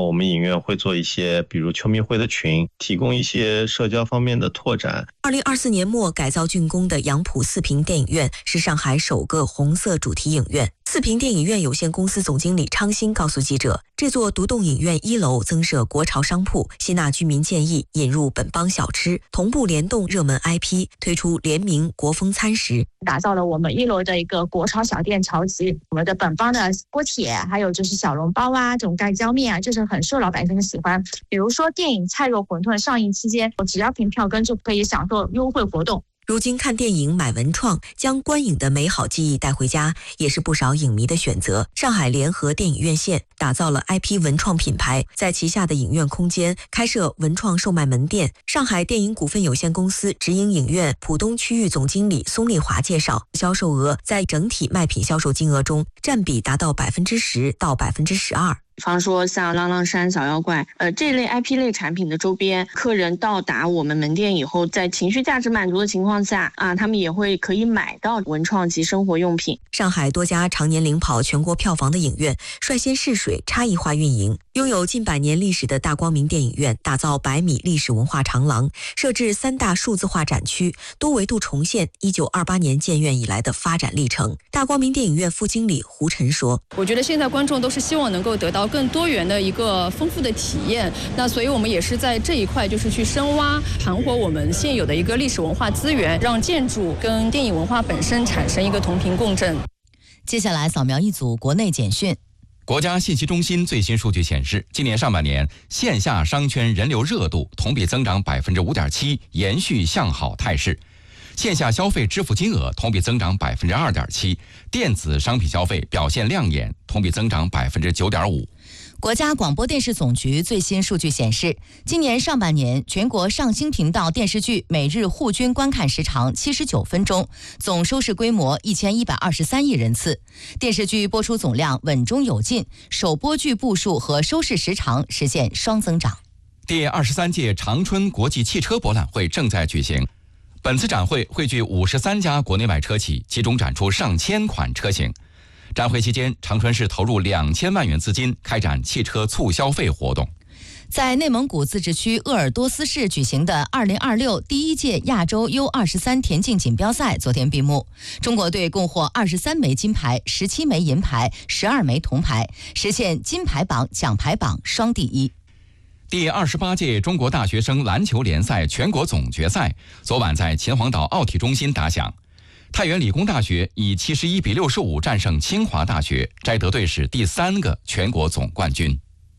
后我们影院会做一些比如球迷会的群，提供一些社交方面的拓展。 2024年末改造竣工的杨浦四平电影院是上海首个红色主题影院。四平电影院有限公司总经理昌鑫告诉记者，这座独栋影院1楼增设国潮商铺，吸纳居民建议引入本帮小吃，同步联动热门 IP， 推出联名国风餐食， 打造了我们1楼的一个国潮小店潮集，我们的本帮的锅贴，还有就是小笼包啊，这种盖浇面啊，就是很受老百姓的喜欢。比如说电影《菜肉馄饨》上映期间，只要凭票根就可以享受优惠活动。 如今看电影买文创，将观影的美好记忆带回家，也是不少影迷的选择。上海联合电影院线打造了 IP 文创品牌，在旗下的影院空间开设文创售卖门店。上海电影股份有限公司直营影院浦东区域总经理松丽华介绍，销售额在整体卖品销售金额中占比达到10%到12%。 比方说像浪浪山、小妖怪，这类 IP 类产品的周边，客人到达我们门店以后，在情绪价值满足的情况下他们也会可以买到文创及生活用品。 上海多家常年领跑全国票房的影院率先试水差异化运营，拥有近100年历史的大光明电影院打造100米历史文化长廊，设置3大数字化展区，多维度重现1928年建院以来的发展历程。大光明电影院副经理胡晨说， 我觉得现在观众都是希望能够得到更多元的一个丰富的体验，那所以我们也是在这一块就是去深挖盘活我们现有的一个历史文化资源，让建筑跟电影文化本身产生一个同频共振。 接下来扫描一组国内简讯。 国家信息中心最新数据显示，今年上半年线下商圈人流热度同比增长5.7%，延续向好态势。线下消费支付金额同比增长2.7%，电子商品消费表现亮眼，同比增长9.5%。 国家广播电视总局最新数据显示，今年上半年全国上星频道电视剧每日户均观看时长79分钟，总收视规模1123亿人次，电视剧播出总量稳中有进，首播剧部数和收视时长实现双增长。 第23届长春国际汽车博览会正在举行，本次展会汇聚53家国内外车企，集中展出上千款车型。展会期间，长春市投入2000万元资金开展汽车促消费活动。 在内蒙古自治区鄂尔多斯市举行的2026第1届亚洲 U23田径锦标赛昨天闭幕，中国队共获23枚金牌、17枚银牌、12枚铜牌，实现金牌榜、奖牌榜双第一。 第28届中国大学生篮球联赛全国总决赛昨晚在秦皇岛奥体中心打响，太原理工大学以71-65战胜清华大学，摘得队史第3个全国总冠军。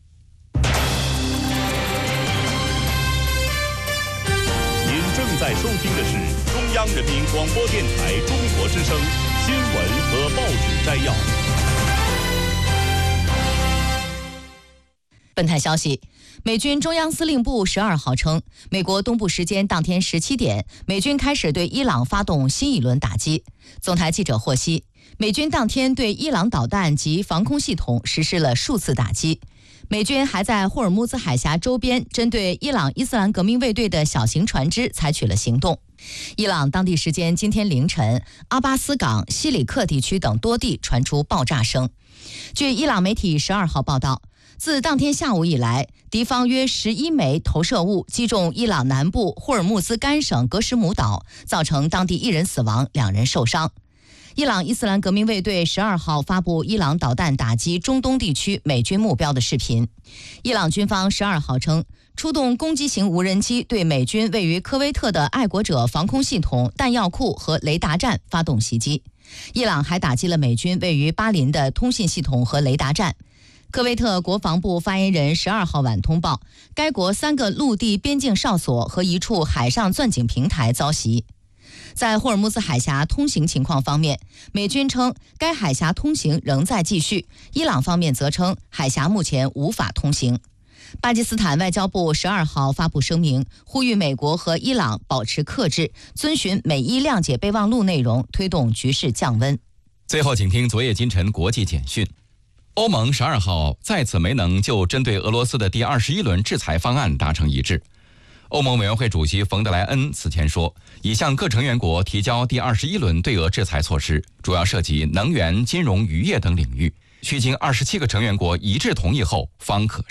您正在收听的是中央人民广播电台中国之声新闻和报纸摘要。 本台消息，美军中央司令部12号称，美国东部时间当天17点，美军开始对伊朗发动新一轮打击。总台记者获悉，美军当天对伊朗导弹及防空系统实施了数次打击。美军还在霍尔木兹海峡周边针对伊朗伊斯兰革命卫队的小型船只采取了行动。伊朗当地时间今天凌晨，阿巴斯港、西里克地区等多地传出爆炸声。据伊朗媒体12号报道，自当天下午以来，敌方约11枚投射物击中伊朗南部霍尔木兹干省格什姆岛，造成当地1人死亡，2人受伤。伊朗伊斯兰革命卫队12号发布伊朗导弹打击中东地区美军目标的视频。伊朗军方12号称，出动攻击型无人机对美军位于科威特的爱国者防空系统、弹药库和雷达站发动袭击。伊朗还打击了美军位于巴林的通信系统和雷达站。科威特国防部发言人12号晚通报，该国3个陆地边境哨所和一处海上钻井平台遭袭。在霍尔木兹海峡通行情况方面，美军称该海峡通行仍在继续，伊朗方面则称海峡目前无法通行。巴基斯坦外交部12号发布声明，呼吁美国和伊朗保持克制，遵循美伊谅解备忘录内容，推动局势降温。 最后，请听昨夜今晨国际简讯。欧盟12号再次没能就针对俄罗斯的第21轮制裁方案达成一致。欧盟委员会主席冯德莱恩此前说，已向各成员国提交第21轮对俄制裁措施，主要涉及能源、金融、渔业等领域，需经27个成员国一致同意后方可